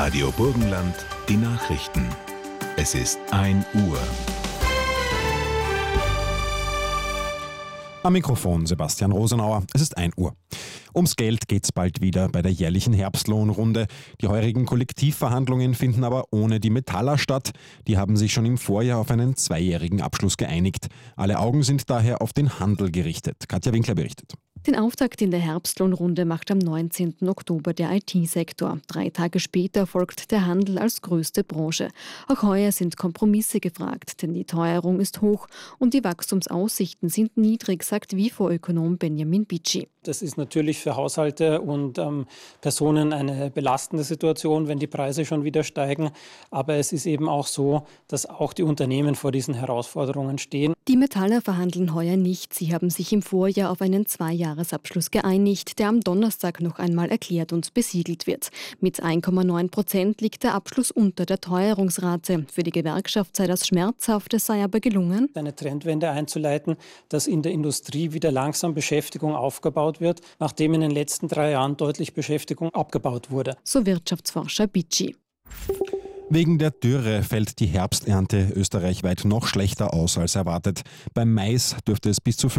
Radio Burgenland, die Nachrichten. Es ist 1 Uhr. Am Mikrofon Sebastian Rosenauer. Es ist 1 Uhr. Ums Geld geht's bald wieder bei der jährlichen Herbstlohnrunde. Die heurigen Kollektivverhandlungen finden aber ohne die Metaller statt. Die haben sich schon im Vorjahr auf einen 2-jährigen Abschluss geeinigt. Alle Augen sind daher auf den Handel gerichtet. Katja Winkler berichtet. Den Auftakt in der Herbstlohnrunde macht am 19. Oktober der IT-Sektor. 3 Tage später folgt der Handel als größte Branche. Auch heuer sind Kompromisse gefragt, denn die Teuerung ist hoch und die Wachstumsaussichten sind niedrig, sagt WIFO-Ökonom Benjamin Bitschi. Das ist natürlich für Haushalte und Personen eine belastende Situation, wenn die Preise schon wieder steigen. Aber es ist eben auch so, dass auch die Unternehmen vor diesen Herausforderungen stehen. Die Metaller verhandeln heuer nicht. Sie haben sich im Vorjahr auf einen 2-Jahresabschluss geeinigt, der am Donnerstag noch einmal erklärt und besiegelt wird. Mit 1,9% liegt der Abschluss unter der Teuerungsrate. Für die Gewerkschaft sei das schmerzhaft, es sei aber gelungen, Eine Trendwende einzuleiten, dass in der Industrie wieder langsam Beschäftigung aufgebaut wird, nachdem in den letzten 3 Jahren deutlich Beschäftigung abgebaut wurde. so Wirtschaftsforscher Bitschi. Wegen der Dürre fällt die Herbsternte österreichweit noch schlechter aus als erwartet. Beim Mais dürften bis zu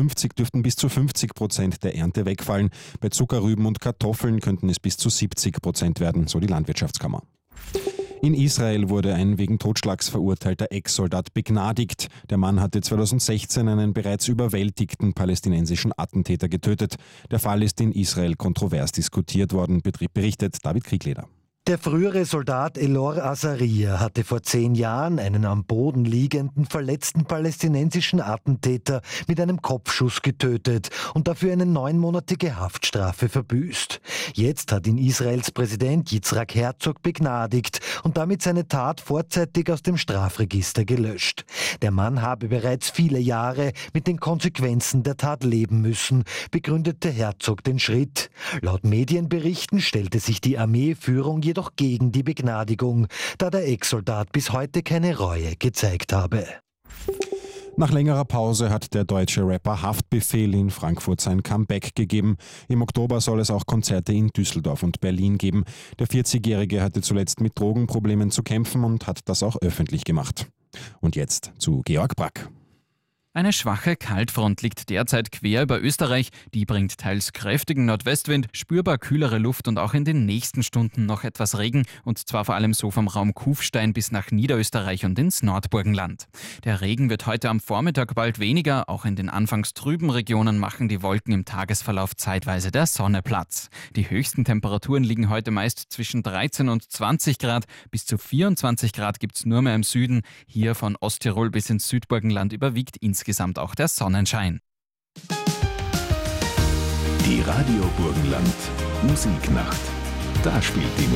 50% der Ernte wegfallen. Bei Zuckerrüben und Kartoffeln könnten es bis zu 70% werden, so die Landwirtschaftskammer. In Israel wurde ein wegen Totschlags verurteilter Ex-Soldat begnadigt. Der Mann hatte 2016 einen bereits überwältigten palästinensischen Attentäter getötet. Der Fall ist in Israel kontrovers diskutiert worden, berichtet David Kriegleder. Der frühere Soldat Elor Azaria hatte vor 10 Jahren einen am Boden liegenden, verletzten palästinensischen Attentäter mit einem Kopfschuss getötet und dafür eine 9-monatige Haftstrafe verbüßt. Jetzt hat ihn Israels Präsident Yitzhak Herzog begnadigt und damit seine Tat vorzeitig aus dem Strafregister gelöscht. Der Mann habe bereits viele Jahre mit den Konsequenzen der Tat leben müssen, begründete Herzog den Schritt. Laut Medienberichten stellte sich die Armeeführung jedoch gegen die Begnadigung, da der Ex-Soldat bis heute keine Reue gezeigt habe. Nach längerer Pause hat der deutsche Rapper Haftbefehl in Frankfurt sein Comeback gegeben. Im Oktober soll es auch Konzerte in Düsseldorf und Berlin geben. Der 40-Jährige hatte zuletzt mit Drogenproblemen zu kämpfen und hat das auch öffentlich gemacht. Und jetzt zu Georg Brack. Eine schwache Kaltfront liegt derzeit quer über Österreich. Die bringt teils kräftigen Nordwestwind, spürbar kühlere Luft und auch in den nächsten Stunden noch etwas Regen. Und zwar vor allem so vom Raum Kufstein bis nach Niederösterreich und ins Nordburgenland. Der Regen wird heute am Vormittag bald weniger. Auch in den anfangs trüben Regionen machen die Wolken im Tagesverlauf zeitweise der Sonne Platz. Die höchsten Temperaturen liegen heute meist zwischen 13 und 20 Grad. Bis zu 24 Grad gibt es nur mehr im Süden. Hier von Osttirol bis ins Südburgenland überwiegt insgesamt auch der Sonnenschein. Die Radio Burgenland Musiknacht. Da spielt die